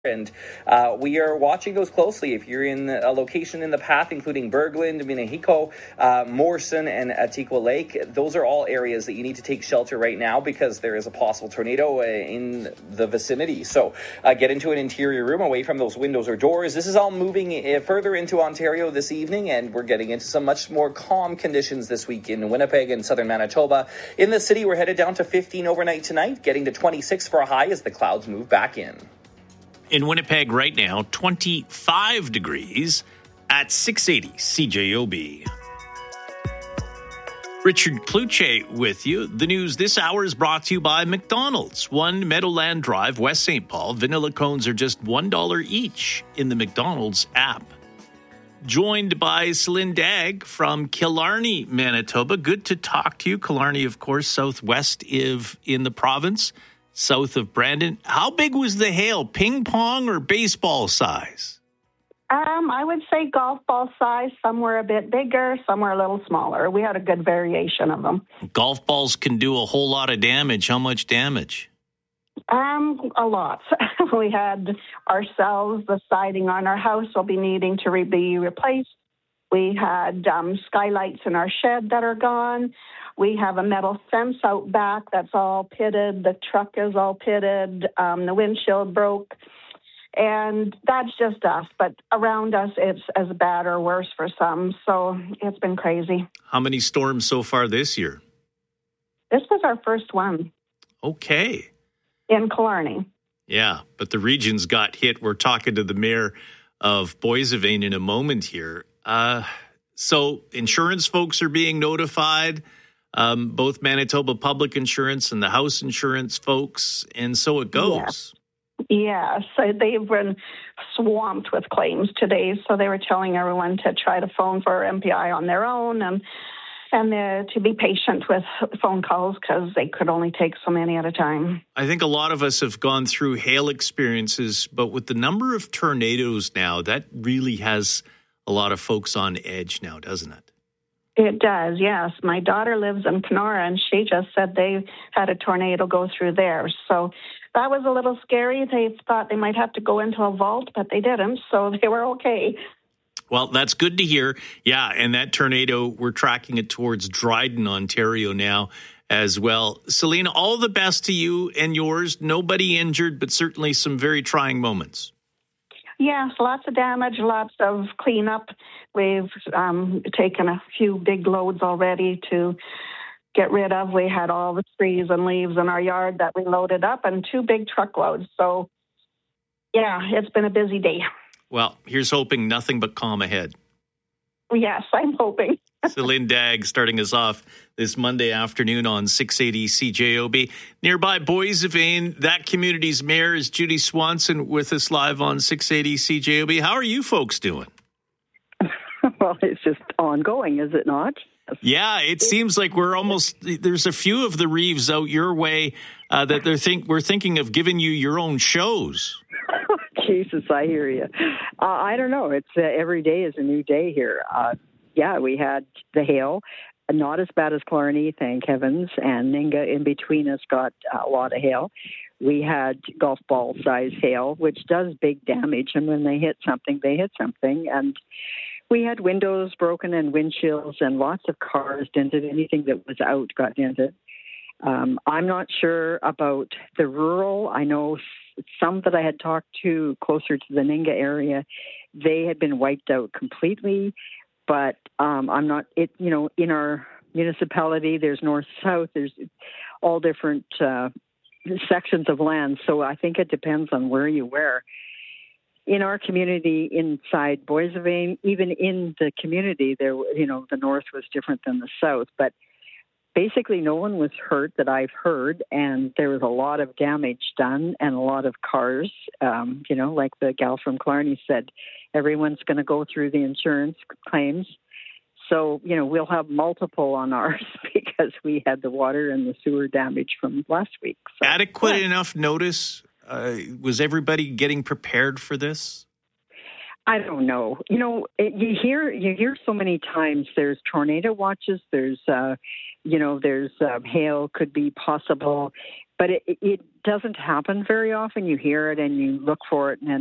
And we are watching those closely. If you're in a location in the path, including Berglund, Minahiko, Morrison, and Atiqua Lake, those are all areas that you need to take shelter right now because there is a possible tornado in the vicinity. So get into an interior room away from those windows or doors. This is all moving further into Ontario this evening, and we're getting into some much more calm conditions this week in Winnipeg and southern Manitoba. In the city, we're headed down to 15 overnight tonight, getting to 26 for a high as the clouds move back in. In Winnipeg right now, 25 degrees at 680 CJOB. Richard Cloutier with you. The news this hour is brought to you by McDonald's. 1 Meadowland Drive, West St. Paul. Vanilla cones are just $1 each in the McDonald's app. Joined by Celine Dagg from Killarney, Manitoba. Good to talk to you. Killarney, of course, southwest in the province. South of Brandon. How big was the hail? Ping pong or baseball size? I would say golf ball size. Some were a bit bigger, some were a little smaller. We had a good variation of them. Golf balls can do a whole lot of damage. How much damage? A lot. We had ourselves, the siding on our house will be needing to be replaced. We had skylights in our shed that are gone. We have a metal fence out back that's all pitted. The truck is all pitted. The windshield broke. And that's just us. But around us, it's as bad or worse for some. So it's been crazy. How many storms so far this year? This was our first one. Okay. In Killarney. Yeah, but the region's got hit. We're talking to the mayor of Boissevain in a moment here. So insurance folks are being notified. Both Manitoba Public Insurance and the house insurance folks, and so it goes. Yes, they've been swamped with claims today, so they were telling everyone to try to phone for MPI on their own and to be patient with phone calls because they could only take so many at a time. I think a lot of us have gone through hail experiences, but with the number of tornadoes now, that really has a lot of folks on edge now, doesn't it? It does, yes. My daughter lives in Kenora, and she just said they had a tornado go through there. So that was a little scary. They thought they might have to go into a vault, but they didn't, so they were okay. Well, that's good to hear. Yeah, and that tornado, we're tracking it towards Dryden, Ontario now as well. Selena, all the best to you and yours. Nobody injured, but certainly some very trying moments. Yes, lots of damage, lots of cleanup. We've taken a few big loads already to get rid of. We had all the trees and leaves in our yard that we loaded up and 2 big truckloads. So, yeah, it's been a busy day. Well, here's hoping nothing but calm ahead. Yes, I'm hoping. Celine Dagg starting us off this Monday afternoon on 680 CJOB. Nearby Boissevain, that community's mayor is Judy Swanson with us live on 680 CJOB. How are you folks doing? Well, it's just ongoing, is it not? Yeah, it seems like there's a few of the reeves out your way that we're thinking of giving you your own shows. Jesus, I hear you. I don't know. It's every day is a new day here. Yeah, we had the hail, not as bad as Killarney, thank heavens, and Ninga in between us got a lot of hail. We had golf ball size hail, which does big damage, and when they hit something, they hit something. And we had windows broken and windshields and lots of cars dented. Anything that was out got dented. I'm not sure about the rural. I know some that I had talked to closer to the Ninga area, they had been wiped out completely. But I'm not. In our municipality, there's north, south. There's all different sections of land. So I think it depends on where you were. In our community inside Boissevain, even in the community, there, the north was different than the south, but basically no one was hurt that I've heard, and there was a lot of damage done and a lot of cars, like the gal from Killarney said, everyone's going to go through the insurance claims. So, we'll have multiple on ours because we had the water and the sewer damage from last week. So, adequate enough notice? Was everybody getting prepared for this? I don't know. You hear so many times there's tornado watches, there's hail could be possible. But it doesn't happen very often. You hear it and you look for it, and